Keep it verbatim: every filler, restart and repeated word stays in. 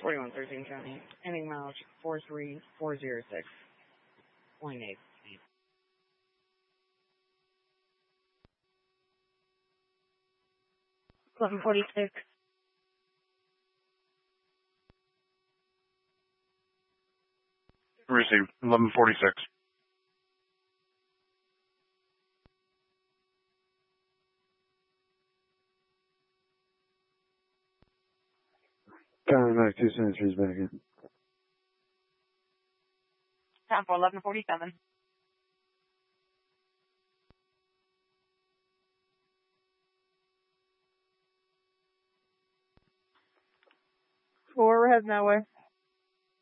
forty-one thirteen County. Ending mileage four three four zero six. Lane eight. eleven forty-six. Received. eleven forty-six. Contact two centuries back in. Time for eleven forty-seven. Four, we're heading that way.